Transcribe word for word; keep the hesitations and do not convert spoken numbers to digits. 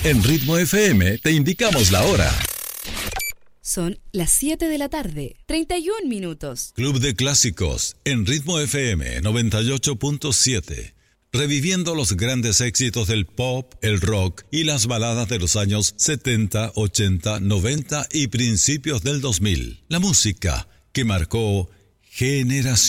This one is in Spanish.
En Ritmo F M te indicamos la hora. Son las siete de la tarde, treinta y un minutos. Club de Clásicos en Ritmo F M noventa y ocho punto siete. Reviviendo los grandes éxitos del pop, el rock y las baladas de los años setenta, ochenta, noventa y principios del dos mil. La música que marcó generaciones.